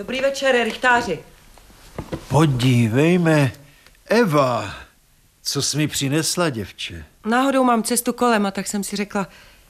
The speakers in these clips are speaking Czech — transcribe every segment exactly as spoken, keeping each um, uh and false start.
Dobrý večer, rychtáři. Podívejme, Eva, co jsi mi přinesla, děvče? Náhodou mám cestu kolem a tak jsem si řekla...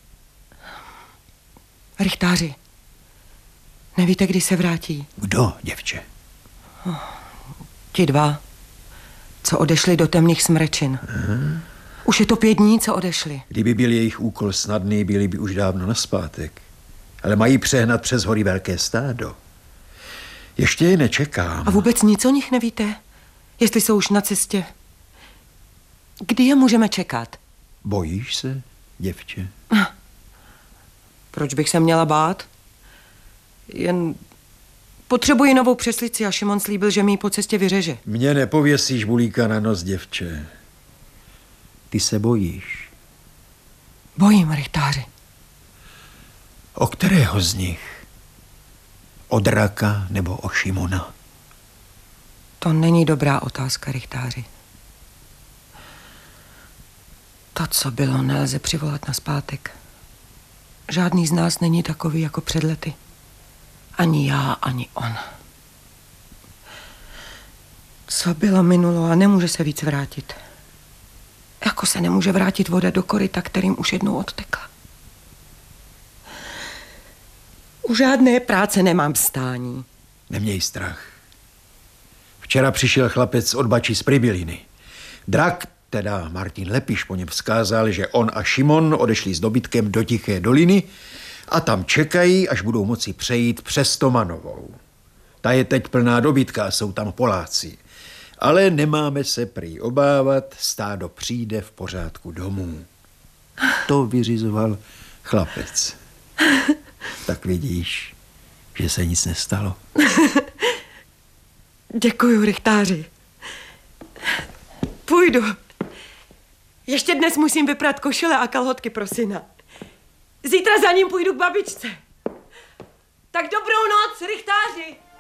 Rychtáři, nevíte, kdy se vrátí? Kdo, děvče? Oh, ti dva, co odešli do temných smrečin. Aha. Už je to pět dní, co odešli. Kdyby byl jejich úkol snadný, byli by už dávno naspátek. Ale mají přehnat přes hory velké stádo. Ještě je nečekám. A vůbec nic o nich nevíte? Jestli jsou už na cestě? Kdy je můžeme čekat? Bojíš se, děvče? Proč bych se měla bát? Jen potřebuji novou přeslici a Šimon slíbil, že mi ji po cestě vyřeže. Mně nepověsíš bulíka na nos, děvče. Ty se bojíš. Bojím, rychtáři. O kterého z nich? O draka nebo o Šimona? To není dobrá otázka, rychtáři. To, co bylo, nelze přivolat nazpátek. Žádný z nás není takový jako před lety. Ani já, ani on. Co bylo, minulo a nemůže se víc vrátit. Jako se nemůže vrátit voda do koryta, kterým už jednou odtekla. U žádné práce nemám stání. Neměj strach. Včera přišel chlapec od bačí z Pribyliny. Drak, teda Martin Lepiš, po něm vzkázal, že on a Šimon odešli s dobytkem do Tiché doliny a tam čekají, až budou moci přejít přes Tomanovou. Ta je teď plná dobytka, jsou tam Poláci. Ale nemáme se prý obávat, stádo přijde v pořádku domů. To vyřizoval chlapec. Tak vidíš, že se nic nestalo. Děkuju, rychtáři. Půjdu. Ještě dnes musím vyprat košile a kalhotky pro syna. Zítra za ním půjdu k babičce. Tak dobrou noc, rychtáři.